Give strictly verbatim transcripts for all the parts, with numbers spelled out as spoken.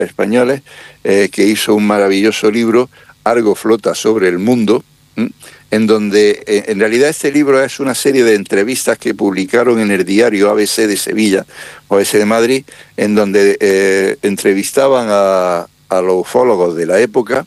españoles, eh, que hizo un maravilloso libro, Argo flota sobre el mundo, ¿m? en donde eh, en realidad este libro es una serie de entrevistas que publicaron en el diario A B C de Sevilla o A B C de Madrid, en donde eh, entrevistaban a, a los ufólogos de la época.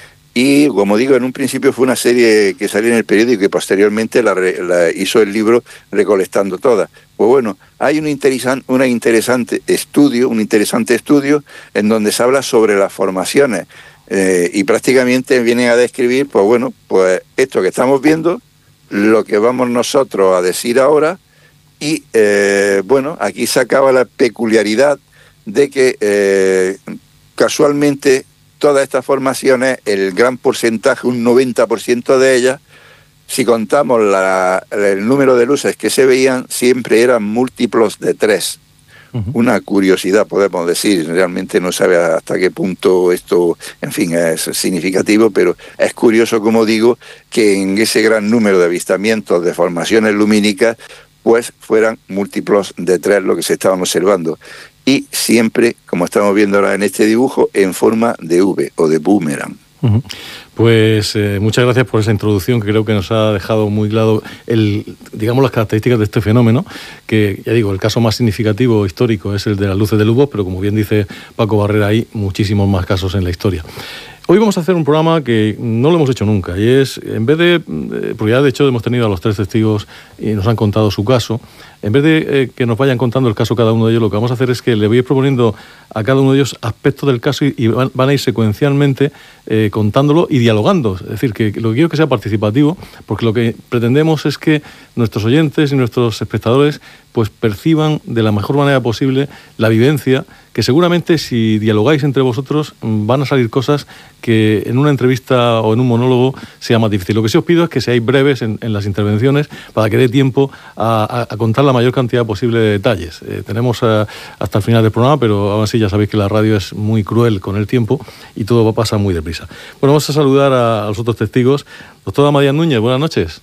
Y, como digo, en un principio fue una serie que salió en el periódico y que posteriormente la, la hizo el libro recolectando todas. Pues bueno, hay un interesante, una interesante estudio, un interesante estudio en donde se habla sobre las formaciones eh, y prácticamente vienen a describir, pues bueno, pues esto que estamos viendo, lo que vamos nosotros a decir ahora y, eh, bueno, aquí se acaba la peculiaridad de que eh, casualmente todas estas formaciones, el gran porcentaje, un noventa por ciento de ellas, si contamos la, el número de luces que se veían, siempre eran múltiplos de tres. Uh-huh. Una curiosidad, podemos decir, realmente no sabe hasta qué punto esto, en fin, es significativo, pero es curioso, como digo, que en ese gran número de avistamientos de formaciones lumínicas, pues fueran múltiplos de tres lo que se estaban observando. Y siempre, como estamos viendo ahora en este dibujo, en forma de V o de boomerang. Uh-huh. Pues eh, muchas gracias por esa introducción que creo que nos ha dejado muy claro el, digamos, las características de este fenómeno, que ya digo, el caso más significativo histórico es el de las luces de Lubbock, pero como bien dice Paco Barrera, hay muchísimos más casos en la historia. Hoy vamos a hacer un programa que no lo hemos hecho nunca, y es, en vez de, porque ya de hecho hemos tenido a los tres testigos y nos han contado su caso, en vez de eh, que nos vayan contando el caso cada uno de ellos, lo que vamos a hacer es que le voy a ir proponiendo a cada uno de ellos aspectos del caso y, y van, van a ir secuencialmente eh, contándolo y dialogando. Es decir, que lo que quiero que sea participativo, porque lo que pretendemos es que nuestros oyentes y nuestros espectadores pues perciban de la mejor manera posible la vivencia, que seguramente si dialogáis entre vosotros van a salir cosas que en una entrevista o en un monólogo sea más difícil. Lo que sí os pido es que seáis breves en, en las intervenciones para que dé tiempo a, a, a contar la mayor cantidad posible de detalles. Eh, tenemos a, hasta el final del programa, pero aún así ya sabéis que la radio es muy cruel con el tiempo y todo va a pasar muy deprisa. Bueno, vamos a saludar a, a los otros testigos. Doctora María Núñez, buenas noches.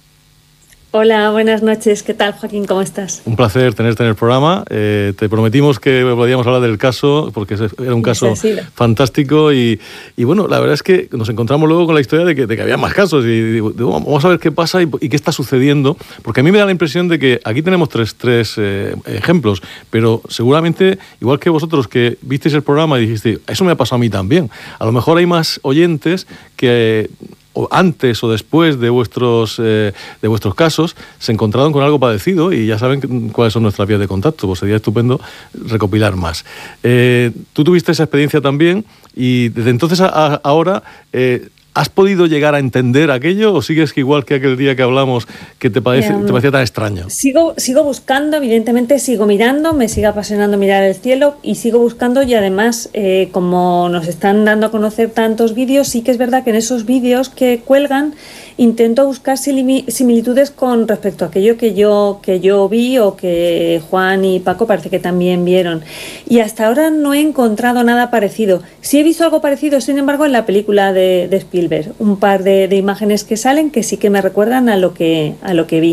Hola, buenas noches. ¿Qué tal, Joaquín? ¿Cómo estás? Un placer tenerte en el programa. Eh, te prometimos que podíamos hablar del caso, porque era un caso fantástico. Y, y bueno, la verdad es que nos encontramos luego con la historia de que, de que había más casos. Y digo, vamos a ver qué pasa y, y qué está sucediendo. Porque a mí me da la impresión de que aquí tenemos tres, tres eh, ejemplos, pero seguramente, igual que vosotros que visteis el programa y dijiste, eso me ha pasado a mí también. A lo mejor hay más oyentes que... o antes o después de vuestros eh, de vuestros casos, se encontraron con algo parecido y ya saben cuáles son nuestras vías de contacto. Pues sería estupendo recopilar más. Eh, tú tuviste esa experiencia también y desde entonces a, a ahora... Eh, ¿has podido llegar a entender aquello o sigues igual que aquel día que hablamos que te, parece, um, te parecía tan extraño? Sigo, sigo buscando, evidentemente sigo mirando, me sigue apasionando mirar el cielo y sigo buscando y además eh, como nos están dando a conocer tantos vídeos, sí que es verdad que en esos vídeos que cuelgan intento buscar similitudes con respecto a aquello que yo, que yo vi o que Juan y Paco parece que también vieron. Y hasta ahora no he encontrado nada parecido. Sí he visto algo parecido, sin embargo, en la película de, de Spielberg. Un par de, de imágenes que salen que sí que me recuerdan a lo que, a lo que vi.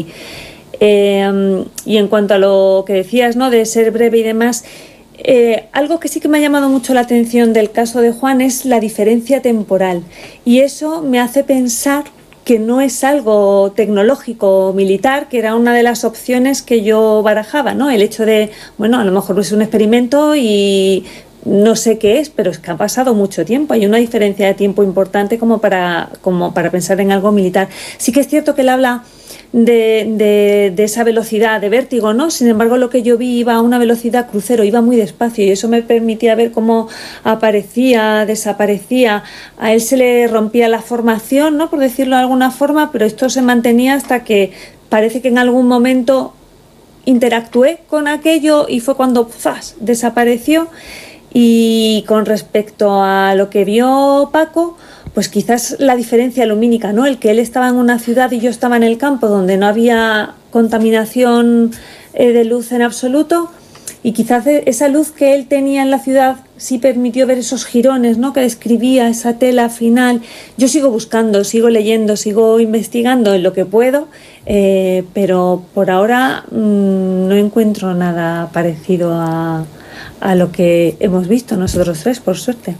Eh, y en cuanto a lo que decías, ¿no?, de ser breve y demás... Eh, algo que sí que me ha llamado mucho la atención del caso de Juan es la diferencia temporal. Y eso me hace pensar que no es algo tecnológico o militar, que era una de las opciones que yo barajaba, ¿no? El hecho de, bueno, a lo mejor es un experimento y no sé qué es, pero es que ha pasado mucho tiempo. Hay una diferencia de tiempo importante como para, como para pensar en algo militar. Sí que es cierto que él habla de, de, de esa velocidad de vértigo, ¿no? Sin embargo, lo que yo vi iba a una velocidad crucero, iba muy despacio y eso me permitía ver cómo aparecía, desaparecía. A él se le rompía la formación, ¿no?, por decirlo de alguna forma, pero esto se mantenía hasta que parece que en algún momento interactué con aquello y fue cuando ¡zas!, desapareció. Y con respecto a lo que vio Paco, pues quizás la diferencia lumínica, ¿no? El que él estaba en una ciudad y yo estaba en el campo donde no había contaminación eh, de luz en absoluto, y quizás esa luz que él tenía en la ciudad sí permitió ver esos jirones, ¿no?, que describía esa tela final. Yo sigo buscando, sigo leyendo, sigo investigando en lo que puedo, eh, pero por ahora mmm, no encuentro nada parecido a... a lo que hemos visto nosotros tres, por suerte.